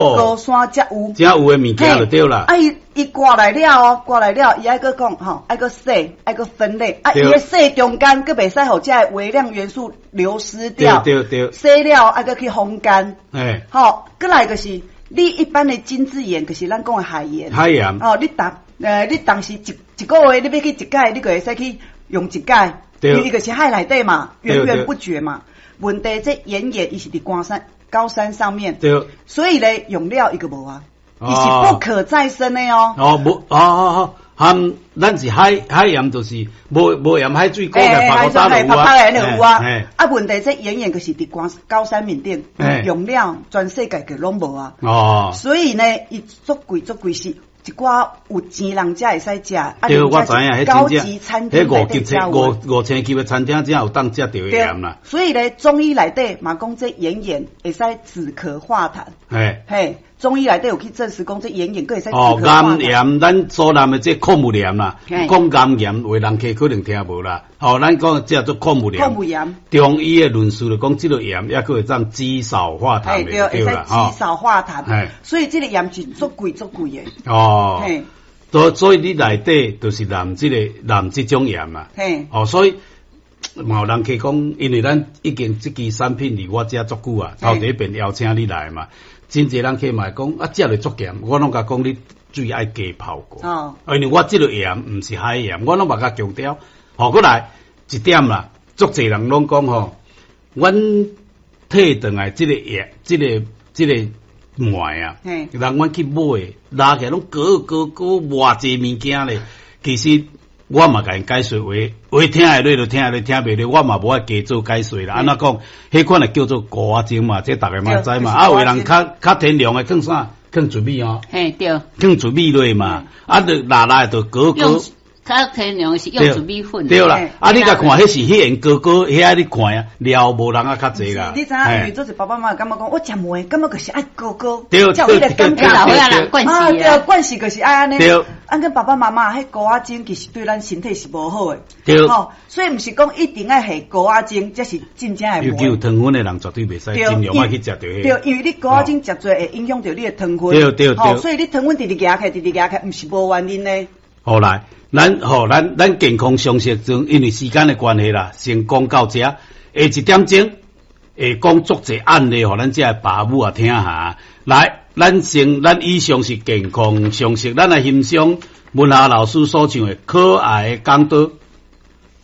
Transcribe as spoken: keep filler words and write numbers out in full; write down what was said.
高山才有， 才有诶物件就对啦。 啊，伊伊刮来了哦，刮来了，伊爱个讲吼，爱个洗，爱个分类，啊，伊个洗中间佫袂使互这微量元素流失掉， 对对对， 洗了爱个去烘干， 哎， 好，佫来个是你一般的精致盐，就是咱讲的海盐， 海盐， 哦，你当呃，你当时一一个月你要去一盖，你就会使去用一盖，因为伊个是海内底嘛，源源不绝嘛。问题这盐盐伊是伫高山高山上面， 对， 所以咧用料伊个无啊，伊是不可再生的哦。 哦，无，哦哦哦，含咱是海海盐，就是无无盐海水过来拍个打落有啊， 拍拍有啊。啊，问题这盐盐就是伫高高山面顶，用料全世界个拢无啊。哦，所以呢，伊足贵足贵是。一寡有钱人才会使食，啊， 对，我知影，迄高级餐厅内底才有， 五五千级的餐厅才有当食到盐啦。 所以咧，中医内底嘛讲这盐盐会使止咳化痰。嘿，嘿，中医内底有去证实讲这盐盐佫会使止咳化痰。哦， 岩盐，咱所南的这矿物盐啦，讲岩盐，话人客可能听无啦。哦，咱讲这做矿物盐。 矿物盐。中医的论述就讲，这个盐也可以当止扫化痰的， 对啦，会使止扫化痰。所以这个盐是足贵足贵的。哦。嘿。 所所以你内底就是染这个染这种盐嘛。嘿。哦，所以嘛有人去讲，因为咱已经这支产品离我遮足久啊，头第一遍邀请你来嘛，真侪人去嘛讲啊，食了足咸，我拢甲讲你水爱加泡过。哦。因为我这个盐唔是海盐，我拢嘛甲强调。好，过来一点啦，足侪人拢讲吼，阮退转来这个盐，这个这个糜啊，人阮去买，拉起来拢搞搞搞偌济物件咧。其实我嘛甲因解说话，话听下咧就听下咧，听袂咧，我嘛无爱加做解说啦。安怎讲？迄款诶叫做高压精嘛，这大家嘛知嘛。啊，有人较较天良诶，放啥？放水米哦。嘿，对。放水米落嘛，啊，就拉拉就搞搞。 较天良是用糯米粉， 对啦。啊，你甲看，迄是迄样哥哥，遐你看啊，料无人啊较济啦。 你知影，因为做是爸爸妈妈感觉讲，我食糜，感觉就是爱哥哥， 对叫伊来感觉老岁人惯势啊，对，惯势就是爱安尼。 对， 按跟爸爸妈妈迄高压精，其实对咱身体是无好诶。 对， 吼，所以毋是讲一定爱下高压精，这是真正诶。 尤其有糖分诶人绝对袂使，尽量莫去食着迄。 对，因为你高压精食多会影响到你诶糖分。 对对对。 所以你糖分直直压起，直直压起，毋是无原因诶。 好来。咱吼，咱咱健康常识中，因为时间的关系啦，先讲到这。下一点钟会讲足侪案例，互咱这爸母啊听下。来，咱先，咱以上是健康常识，咱来欣赏文夏老师所唱的可爱的讲道。